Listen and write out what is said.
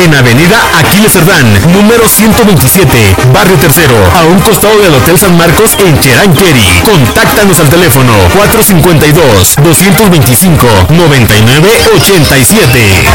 en Avenida Aquiles Cerdán, número 127, Barrio Tercero, a un costado del Hotel San Marcos en Cheranqueri. Contáctanos al teléfono 452-225-9987.